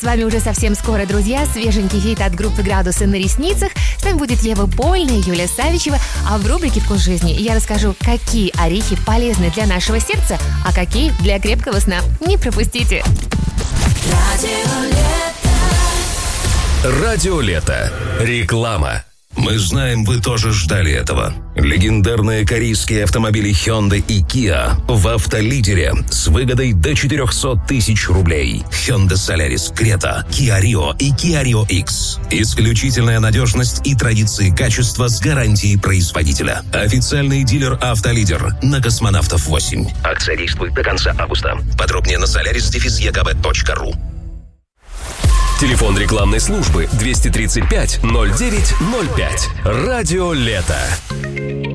С вами уже совсем скоро, друзья, свеженький хит от группы «Градусы на ресницах». С нами будет Ева Польна и Юлия Савичева. А в рубрике «Вкус жизни» я расскажу, какие орехи полезны для нашего сердца, а какие для крепкого сна. Не пропустите. Радио Лето. Реклама. Мы знаем, вы тоже ждали этого. Легендарные корейские автомобили Hyundai и Kia в автолидере с выгодой до 400 тысяч рублей. Hyundai Solaris, Creta, Kia Rio и Kia Rio X. Исключительная надежность и традиции качества с гарантией производителя. Официальный дилер «Автолидер» на Космонавтов 8. Акция действует до конца августа. Подробнее на solaris-ekb.ru. Телефон рекламной службы 235 09 05. Радио Лето.